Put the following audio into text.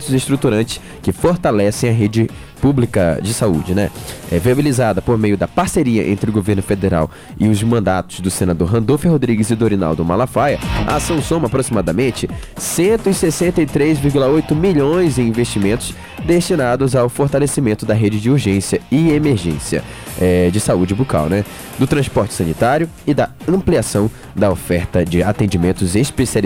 investimentos estruturantes que fortalecem a rede pública de saúde, né? Viabilizada por meio da parceria entre o governo federal e os mandatos do senador Randolfo Rodrigues e Dorinaldo Malafaia, a ação soma aproximadamente 163,8 milhões em investimentos destinados ao fortalecimento da rede de urgência e emergência de saúde bucal, né? Do transporte sanitário e da ampliação da oferta de atendimentos especializados